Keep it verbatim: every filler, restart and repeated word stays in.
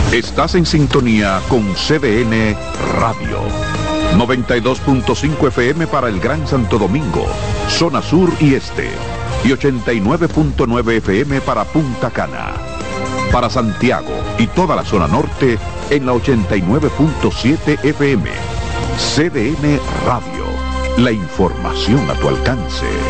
Estás en sintonía con C D N Radio. noventa y dos punto cinco F M para el Gran Santo Domingo, zona sur y este. Y ochenta y nueve punto nueve F M para Punta Cana. Para Santiago y toda la zona norte en la ochenta y nueve punto siete F M. C D N Radio. La información a tu alcance.